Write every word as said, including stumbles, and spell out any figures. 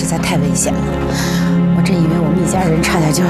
在太危险了，我真以为我们一家人差点就要